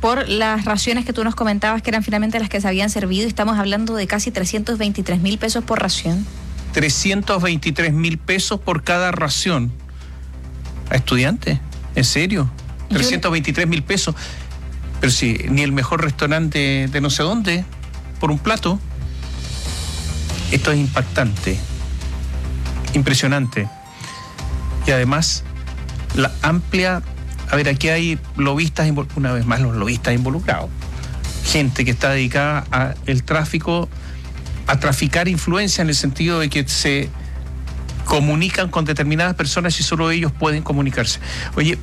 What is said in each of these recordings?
por las raciones que tú nos comentabas que eran finalmente las que se habían servido, y estamos hablando de casi 323.000 pesos por ración. 323.000 pesos por cada ración. ¿A estudiantes? ¿En serio? 323.000 pesos. Pero si ni el mejor restaurante de no sé dónde, por un plato. Esto es impactante, impresionante. Y además, la amplia... A ver, aquí hay lobistas, una vez más los lobistas involucrados. Gente que está dedicada al tráfico, a traficar influencia en el sentido de que se comunican con determinadas personas y solo ellos pueden comunicarse. Oye,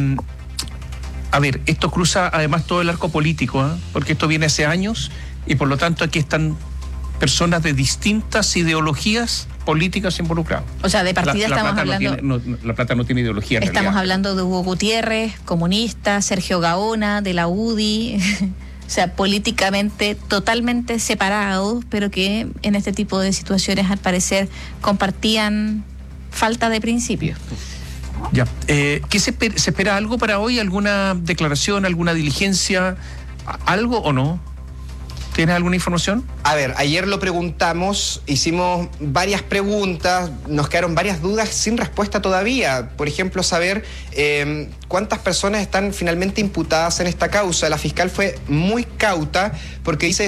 a ver, esto cruza además todo el arco político, porque esto viene hace años y por lo tanto aquí están personas de distintas ideologías políticas involucradas. O sea, de partida estamos hablando... La plata no tiene ideología en Estamos realidad. hablando de Hugo Gutiérrez, comunista, Sergio Gaona, de la UDI, o sea, políticamente totalmente separados, pero que en este tipo de situaciones al parecer compartían falta de principios. Ya. ¿Qué se espera algo para hoy? ¿Alguna declaración, alguna diligencia, algo o no? ¿Tienes alguna información? A ver, ayer lo preguntamos, hicimos varias preguntas, nos quedaron varias dudas sin respuesta todavía. Por ejemplo, saber cuántas personas están finalmente imputadas en esta causa. La fiscal fue muy cauta porque dice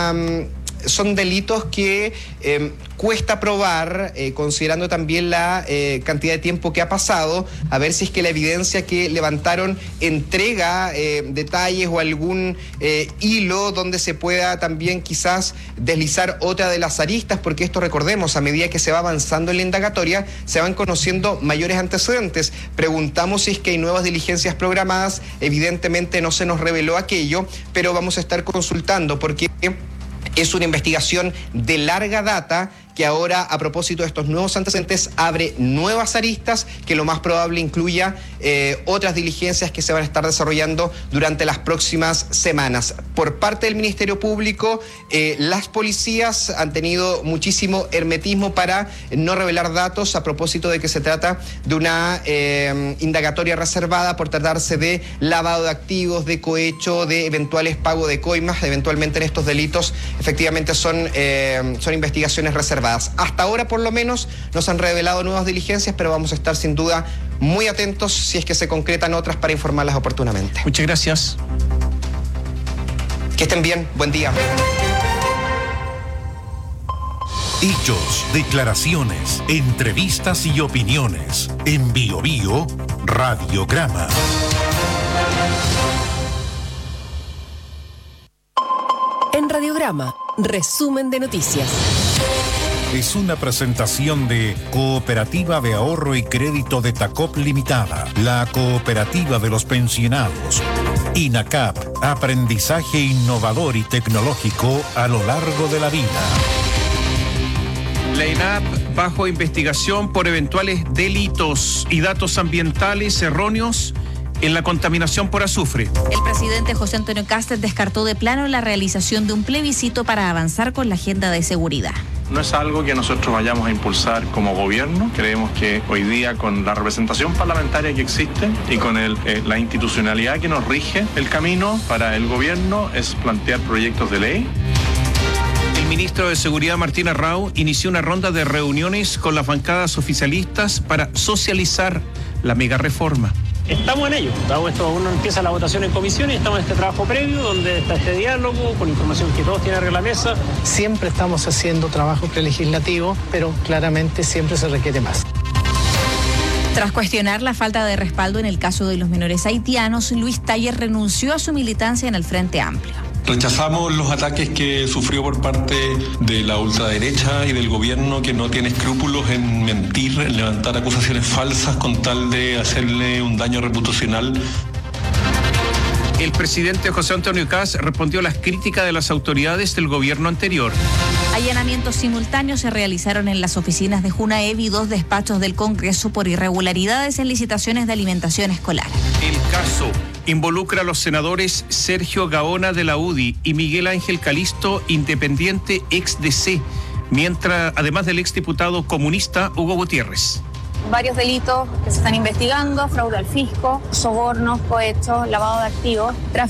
son delitos que cuesta probar, considerando también la cantidad de tiempo que ha pasado, a ver si es que la evidencia que levantaron entrega detalles o algún hilo donde se pueda también quizás deslizar otra de las aristas, porque esto, recordemos, a medida que se va avanzando en la indagatoria, se van conociendo mayores antecedentes. Preguntamos si es que hay nuevas diligencias programadas, evidentemente no se nos reveló aquello, pero vamos a estar consultando porque... Es una investigación de larga data que ahora, a propósito de estos nuevos antecedentes, abre nuevas aristas que lo más probable incluya otras diligencias que se van a estar desarrollando durante las próximas semanas. Por parte del Ministerio Público, las policías han tenido muchísimo hermetismo para no revelar datos a propósito de que se trata de una indagatoria reservada por tratarse de lavado de activos, de cohecho, de eventuales pago de coimas. Eventualmente en estos delitos efectivamente son investigaciones reservadas. Hasta ahora, por lo menos, nos han revelado nuevas diligencias, pero vamos a estar sin duda muy atentos si es que se concretan otras para informarlas oportunamente. Muchas gracias. Que estén bien. Buen día. Hechos, declaraciones, entrevistas y opiniones. En Bio Bio, Radiograma. En Radiograma, resumen de noticias. Es una presentación de Cooperativa de Ahorro y Crédito de Tacop Limitada, la cooperativa de los pensionados. INACAP, aprendizaje innovador y tecnológico a lo largo de la vida. La INAP bajo investigación por eventuales delitos y datos ambientales erróneos en la contaminación por azufre. El presidente José Antonio Kast descartó de plano la realización de un plebiscito para avanzar con la agenda de seguridad. No es algo que nosotros vayamos a impulsar como gobierno. Creemos que hoy día, con la representación parlamentaria que existe y con la institucionalidad que nos rige, el camino para el gobierno es plantear proyectos de ley. El ministro de Seguridad, Martín Arrau, inició una ronda de reuniones con las bancadas oficialistas para socializar la megareforma. Estamos en ello. Uno empieza la votación en comisión y estamos en este trabajo previo donde está este diálogo con información que todos tienen arriba de la mesa. Siempre estamos haciendo trabajo prelegislativo, pero claramente siempre se requiere más. Tras cuestionar la falta de respaldo en el caso de los menores haitianos, Luis Taller renunció a su militancia en el Frente Amplio. Rechazamos los ataques que sufrió por parte de la ultraderecha y del gobierno, que no tiene escrúpulos en mentir, en levantar acusaciones falsas con tal de hacerle un daño reputacional. El presidente José Antonio Kast respondió a las críticas de las autoridades del gobierno anterior. Allanamientos simultáneos se realizaron en las oficinas de Junaev y 2 despachos del Congreso por irregularidades en licitaciones de alimentación escolar. El caso involucra a los senadores Sergio Gaona de la UDI y Miguel Ángel Calisto, independiente ex-DC, mientras, además del exdiputado comunista Hugo Gutiérrez. Varios delitos que se están investigando: fraude al fisco, sobornos, cohechos, lavado de activos, tráfico